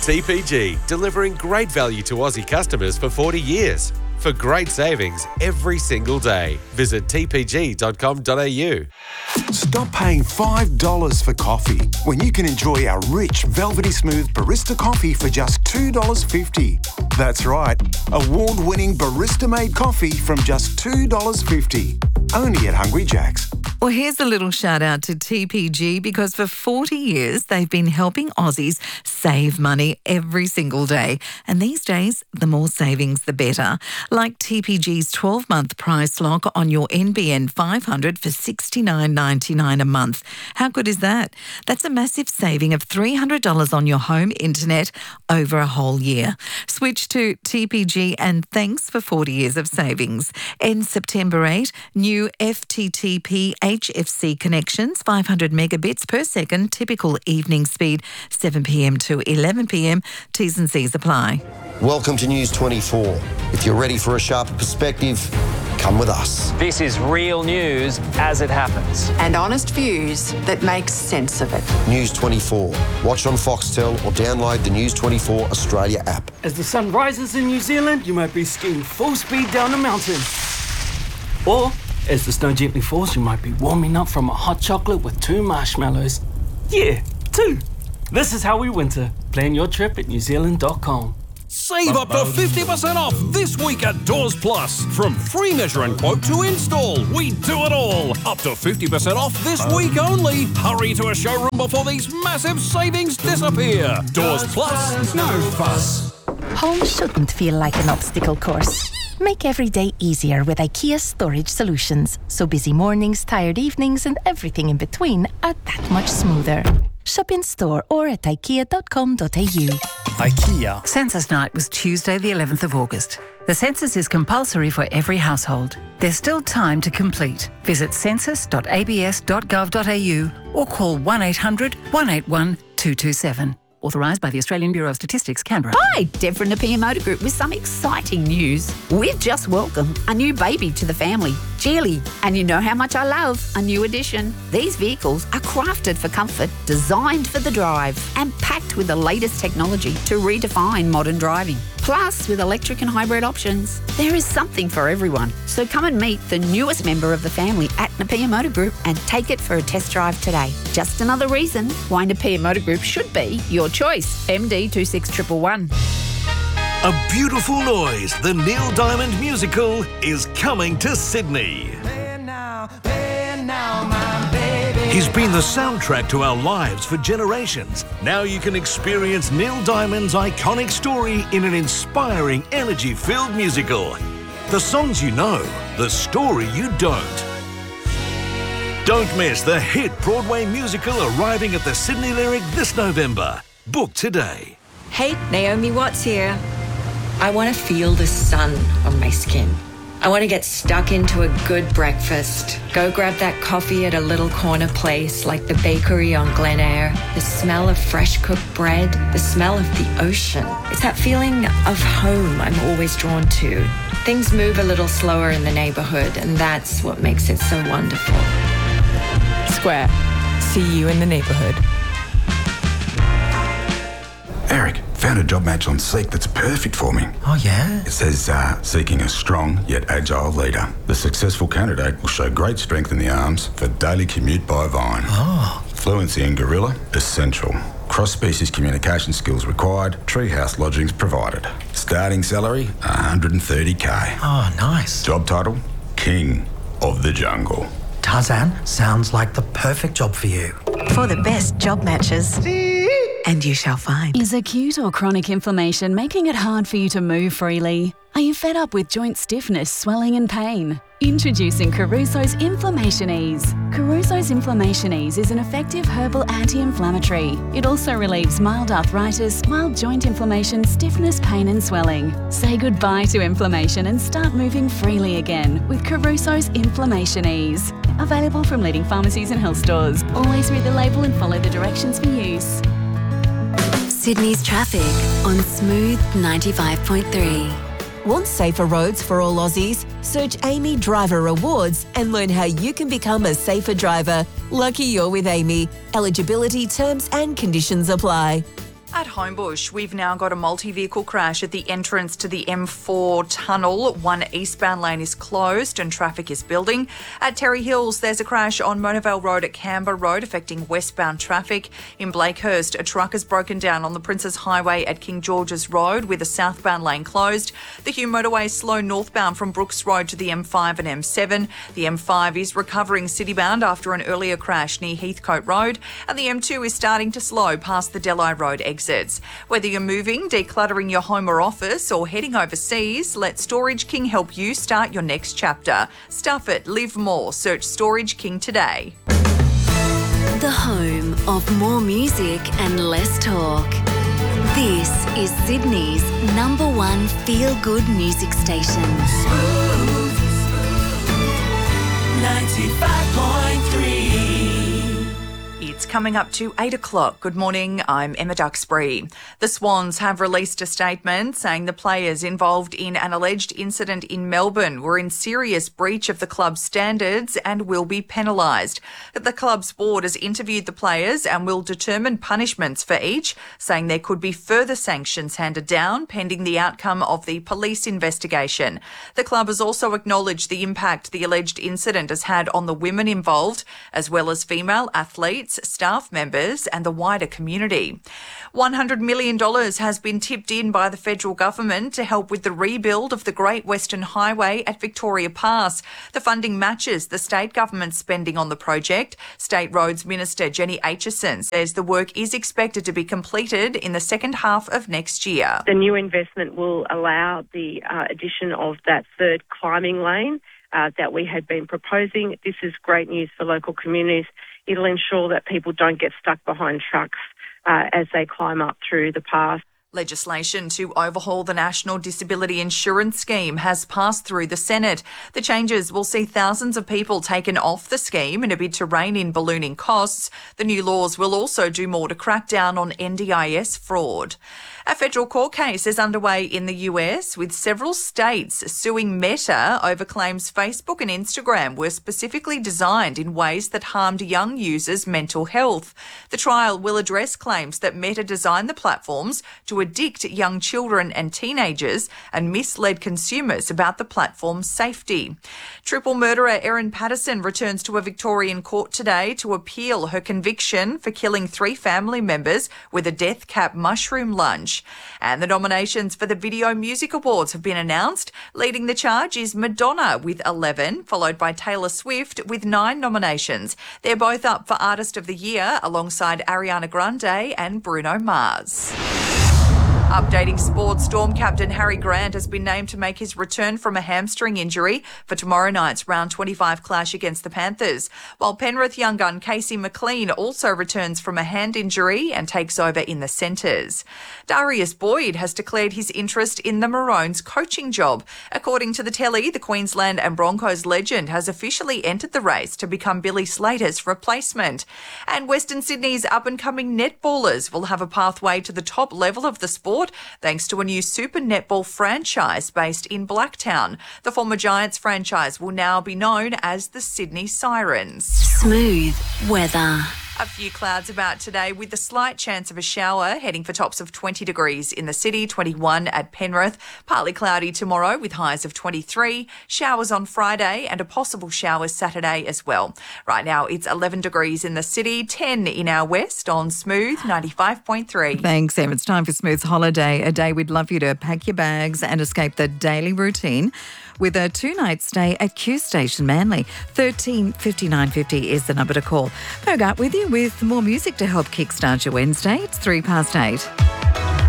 TPG, delivering great value to Aussie customers for 40 years. For great savings every single day, visit tpg.com.au. Stop paying $5 for coffee when you can enjoy our rich, velvety smooth barista coffee for just $2.50. That's right, award-winning barista-made coffee from just $2.50. Only at Hungry Jack's. Well, here's a little shout out to TPG because for 40 years they've been helping Aussies save money every single day. And these days, the more savings, the better. Like TPG's 12-month price lock on your NBN 500 for $69.99 a month. How good is that? That's a massive saving of $300 on your home internet over a whole year. Switch to TPG and thanks for 40 years of savings. Ends September 8, new FTTP HFC connections, 500 megabits per second, typical evening speed, 7 p.m. to 11 p.m. T's and C's apply. Welcome to News 24. If you're ready for a sharper perspective, come with us. This is real news as it happens. And honest views that make sense of it. News 24. Watch on Foxtel or download the News 24 Australia app. As the sun rises in New Zealand, you might be skiing full speed down a mountain. Or, as the snow gently falls, you might be warming up from a hot chocolate with 2 marshmallows. Yeah, 2. This is how we winter. Plan your trip at newzealand.com. Save up to 50% off this week at Doors Plus. From free measure and quote to install, we do it all. Up to 50% off this week only. Hurry to a showroom before these massive savings disappear. Doors Plus, no fuss. Home shouldn't feel like an obstacle course. Make every day easier with IKEA Storage Solutions, so busy mornings, tired evenings and everything in between are that much smoother. Shop in store or at ikea.com.au. IKEA. Census night was Tuesday the 11th of August. The census is compulsory for every household. There's still time to complete. Visit census.abs.gov.au or call 1800 181 227. Authorised by the Australian Bureau of Statistics, Canberra. Hi, Deb from Napier Motor Group with some exciting news. We've just welcomed a new baby to the family, Geely. And you know how much I love a new addition. These vehicles are crafted for comfort, designed for the drive, and packed with the latest technology to redefine modern driving. Plus, with electric and hybrid options, there is something for everyone. So come and meet the newest member of the family at Napier Motor Group and take it for a test drive today. Just another reason why Napier Motor Group should be your choice. MD 26111. A Beautiful Noise, the Neil Diamond musical, is coming to Sydney. He's been the soundtrack to our lives for generations. Now you can experience Neil Diamond's iconic story in an inspiring, energy-filled musical. The songs you know, the story you don't. Don't miss the hit Broadway musical arriving at the Sydney Lyric this November. Book today. Hey, Naomi Watts here. I want to feel the sun on my skin. I want to get stuck into a good breakfast. Go grab that coffee at a little corner place like the bakery on Glen Eyre. The smell of fresh cooked bread, the smell of the ocean. It's that feeling of home I'm always drawn to. Things move a little slower in the neighbourhood, and that's what makes it so wonderful. Square. See you in the neighbourhood. Eric, found a job match on Seek that's perfect for me. Oh, yeah? It says, seeking a strong yet agile leader. The successful candidate will show great strength in the arms for daily commute by Vine. Oh. Fluency in Gorilla, essential. Cross-species communication skills required, treehouse lodgings provided. Starting salary, $130K. Oh, nice. Job title, King of the Jungle. Tarzan, sounds like the perfect job for you. For the best job matches. And you shall find. Is acute or chronic inflammation making it hard for you to move freely? Are you fed up with joint stiffness, swelling and pain? Introducing Caruso's Inflammation Ease. Caruso's Inflammation Ease is an effective herbal anti-inflammatory. It also relieves mild arthritis, mild joint inflammation, stiffness, pain and swelling. Say goodbye to inflammation and start moving freely again with Caruso's Inflammation Ease. Available from leading pharmacies and health stores. Always read the label and follow the directions for use. Sydney's traffic on Smooth 95.3. Want safer roads for all Aussies? Search Amy Driver Awards and learn how you can become a safer driver. Lucky you're with Amy. Eligibility, terms and conditions apply. At Homebush, we've now got a multi-vehicle crash at the entrance to the M4 tunnel. One eastbound lane is closed and traffic is building. At Terry Hills, there's a crash on Monavale Road at Canberra Road affecting westbound traffic. In Blakehurst, a truck has broken down on the Princes Highway at King George's Road with a southbound lane closed. The Hume Motorway is slow northbound from Brooks Road to the M5 and M7. The M5 is recovering citybound after an earlier crash near Heathcote Road, and the M2 is starting to slow past the Delhi Road exits. Whether you're moving, decluttering your home or office, or heading overseas, let Storage King help you start your next chapter. Stuff it, live more. Search Storage King today. The home of more music and less talk. This is Sydney's #1 feel-good music station. Smooth 95.3. It's coming up to 8 o'clock. Good morning, I'm Emma Duxbury. The Swans have released a statement saying the players involved in an alleged incident in Melbourne were in serious breach of the club's standards and will be penalised. The club's board has interviewed the players and will determine punishments for each, saying there could be further sanctions handed down pending the outcome of the police investigation. The club has also acknowledged the impact the alleged incident has had on the women involved, as well as female athletes, staff members and the wider community. $100 million has been tipped in by the federal government to help with the rebuild of the Great Western Highway at Victoria Pass. The funding matches the state government's spending on the project. State Roads Minister Jenny Aitchison says the work is expected to be completed in the second half of next year. The new investment will allow the addition of that third climbing lane that we had been proposing. This is great news for local communities. It'll ensure that people don't get stuck behind trucks as they climb up through the pass. Legislation to overhaul the National Disability Insurance Scheme has passed through the Senate. The changes will see thousands of people taken off the scheme in a bid to rein in ballooning costs. The new laws will also do more to crack down on NDIS fraud. A federal court case is underway in the US with several states suing Meta over claims Facebook and Instagram were specifically designed in ways that harmed young users' mental health. The trial will address claims that Meta designed the platforms to addict young children and teenagers and misled consumers about the platform's safety. Triple murderer Erin Patterson returns to a Victorian court today to appeal her conviction for killing 3 family members with a death cap mushroom lunch. And the nominations for the Video Music Awards have been announced. Leading the charge is Madonna with 11, followed by Taylor Swift with 9 nominations. They're both up for Artist of the Year alongside Ariana Grande and Bruno Mars. Updating sports, Storm captain Harry Grant has been named to make his return from a hamstring injury for tomorrow night's round 25 clash against the Panthers, while Penrith young gun Casey McLean also returns from a hand injury and takes over in the centres. Darius Boyd has declared his interest in the Maroons' coaching job. According to the telly, the Queensland and Broncos legend has officially entered the race to become Billy Slater's replacement. And Western Sydney's up-and-coming netballers will have a pathway to the top level of the sport thanks to a new Super Netball franchise based in Blacktown. The former Giants franchise will now be known as the Sydney Sirens. Smooth weather. A few clouds about today with a slight chance of a shower, heading for tops of 20 degrees in the city, 21 at Penrith. Partly cloudy tomorrow with highs of 23. Showers on Friday and a possible shower Saturday as well. Right now it's 11 degrees in the city, 10 in our west on Smooth 95.3. Thanks, Em. It's time for Smooth Holiday, a day we'd love you to pack your bags and escape the daily routine with a 2-night stay at Q Station Manly. 13 59 50 is the number to call. Fergat with you with more music to help kickstart your Wednesday. It's 8:03.